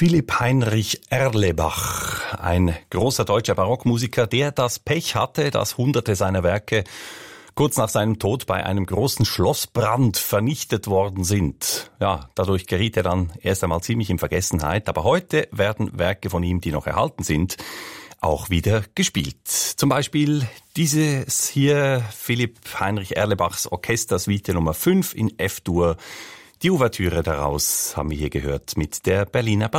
Philipp Heinrich Erlebach, ein großer deutscher Barockmusiker, der das Pech hatte, dass Hunderte seiner Werke kurz nach seinem Tod bei einem großen Schlossbrand vernichtet worden sind. Ja, dadurch geriet er dann erst einmal ziemlich in Vergessenheit. Aber heute werden Werke von ihm, die noch erhalten sind, auch wieder gespielt. Zum Beispiel dieses hier, Philipp Heinrich Erlebachs Orchestersuite Nummer 5 in F-Dur. Die Ouvertüre daraus haben wir hier gehört mit der Berliner